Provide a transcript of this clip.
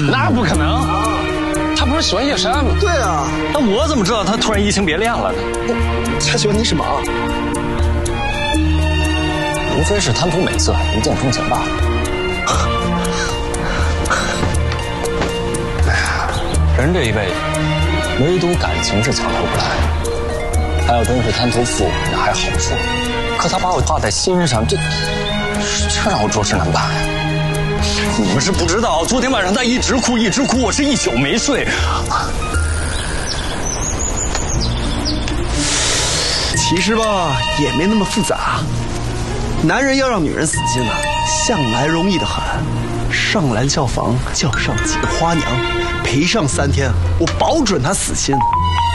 那不可能，他不是喜欢叶珊吗？ 对啊， 那我怎么知道他突然移情别恋了呢？ 他喜欢你什么啊？ 无非是贪图美色，一见钟情罢了。哎呀，人这一辈子，唯独感情是强求不来的。他要真是贪图富，那还好说。可他把我挂在心上，这让我着实难办呀。你们是不知道，昨天晚上他一直哭，我是一宿没睡。 其实吧，也没那么复杂。男人要让女人死心啊，向来容易得很。上兰教坊叫上几个花娘，陪上3天，我保准她死心。